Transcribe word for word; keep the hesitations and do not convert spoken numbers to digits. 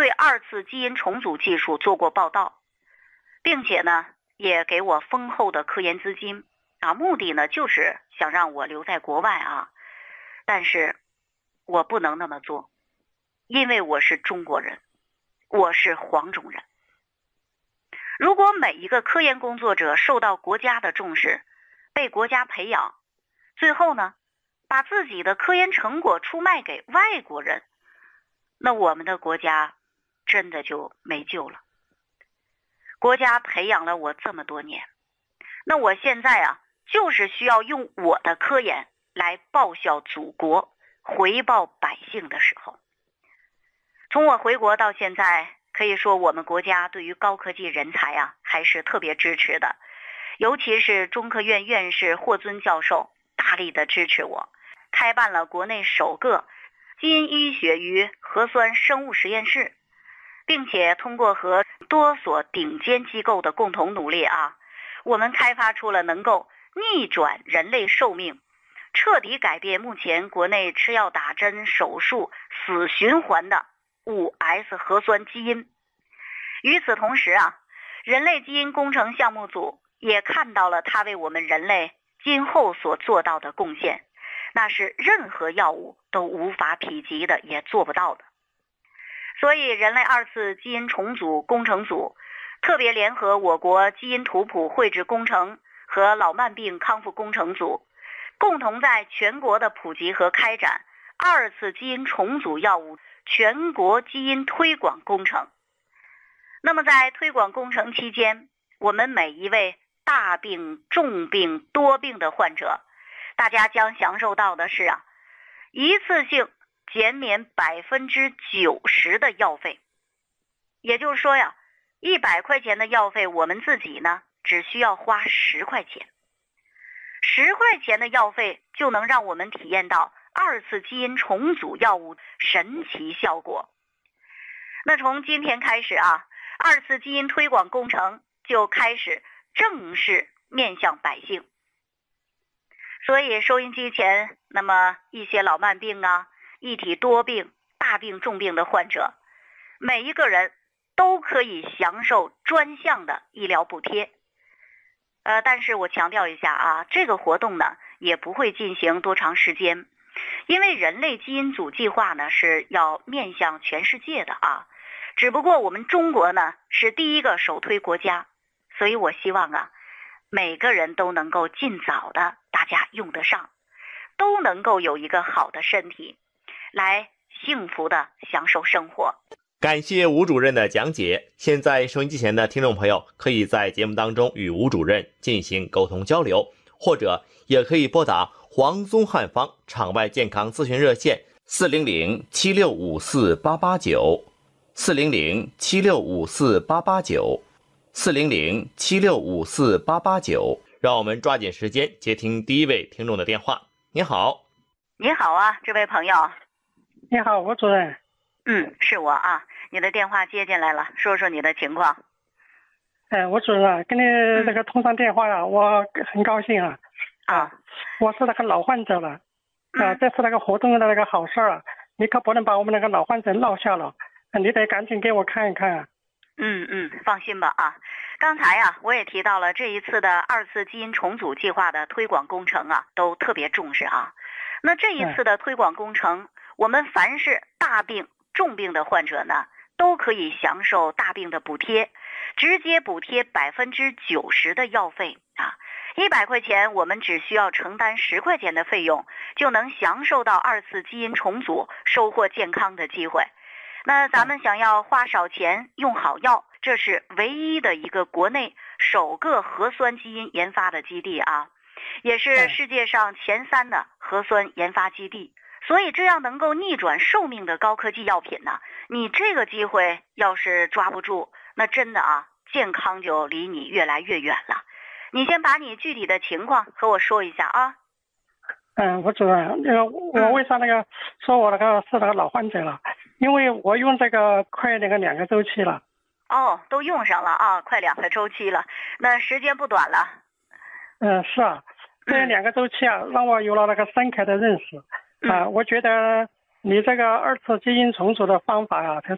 对二次基因重组技术做过报道，并且呢也给我丰厚的科研资金啊，目的呢就是想让我留在国外啊。但是我不能那么做，因为我是中国人，我是黄种人。如果每一个科研工作者受到国家的重视，被国家培养，最后呢把自己的科研成果出卖给外国人，那我们的国家真的就没救了。国家培养了我这么多年，那我现在啊就是需要用我的科研来报效祖国，回报百姓的时候。从我回国到现在，可以说我们国家对于高科技人才啊还是特别支持的，尤其是中科院院士霍尊教授大力的支持我，开办了国内首个基因医学与核酸生物实验室，并且通过和多所顶尖机构的共同努力啊，我们开发出了能够逆转人类寿命，彻底改变目前国内吃药打针手术死循环的 五 S 核酸基因。与此同时啊，人类基因工程项目组也看到了它为我们人类今后所做到的贡献，那是任何药物都无法匹及的，也做不到的。所以人类二次基因重组工程组特别联合我国基因图谱绘制工程和老慢病康复工程组，共同在全国的普及和开展二次基因重组药物全国基因推广工程。那么在推广工程期间，我们每一位大病、重病、多病的患者，大家将享受到的是啊，一次性减免百分之九十的药费。也就是说呀，一百块钱的药费，我们自己呢只需要花十块钱，十块钱的药费就能让我们体验到二次基因重组药物神奇效果。那从今天开始啊，二次基因推广工程就开始正式面向百姓。所以收音机前那么一些老慢病啊、一体多病、大病重病的患者，每一个人都可以享受专项的医疗补贴。呃，但是我强调一下啊，这个活动呢也不会进行多长时间，因为人类基因组计划呢是要面向全世界的啊，只不过我们中国呢是第一个首推国家，所以我希望啊每个人都能够尽早的大家用得上，都能够有一个好的身体，来幸福的享受生活。 感谢吴主任的讲解。现在收音机前的听众朋友可以在节目当中与吴主任进行沟通交流，或者也可以拨打黄宗汉方场外健康咨询热线四零零七六五四八八九 四零零七六五四八八九 四零零七六五四八八九。让我们抓紧时间接听第一位听众的电话。你好。 你好啊，这位朋友。 你好，吴主任。 嗯，是我啊，你的电话接进来了，说说你的情况。 哎，吴主任，跟你那个通上电话了，嗯、我很高兴啊。 啊， 我是那个老患者了，啊、呃，这是那个活动的那个好事啊，你可不能把我们那个老患者落下了，你得赶紧给我看一看啊。 嗯嗯，放心吧啊。刚才呀、啊，我也提到了这一次的二次基因重组计划的推广工程啊，都特别重视啊。那这一次的推广工程，嗯、我们凡是大病、重病的患者呢，都可以享受大病的补贴，直接补贴百分之九十的药费啊。一百块钱，我们只需要承担十块钱的费用，就能享受到二次基因重组，收获健康的机会。那咱们想要花少钱用好药，这是唯一的一个国内首个核酸基因研发的基地啊，也是世界上前三的核酸研发基地。所以这样能够逆转寿命的高科技药品呢，你这个机会要是抓不住，那真的啊，健康就离你越来越远了。你先把你具体的情况和我说一下啊。 嗯，吴主任，那个我为啥那个说我那个是那个老患者了？因为我用这个快那个两个周期了。 哦，都用上了啊，快两个周期了，那时间不短了。 嗯，是啊，这两个周期啊，让我有了那个深刻的认识。啊、呃，我觉得你这个二次基因重组的方法啊，它